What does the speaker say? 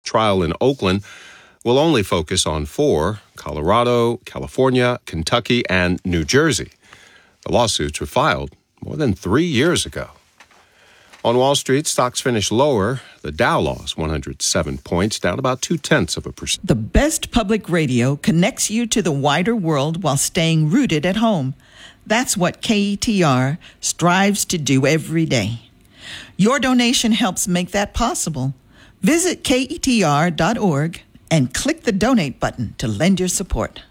Trial in Oakland will only focus on 4: Colorado, California, Kentucky, and New Jersey. The lawsuits were filed more than 3 years ago. On Wall Street, stocks finished lower. The Dow lost 107 points, down about 0.2%. The best public radio connects you to the wider world while staying rooted at home. That's what KETR strives to do every day. Your donation helps make that possible. Visit KETR.org and click the donate button to lend your support.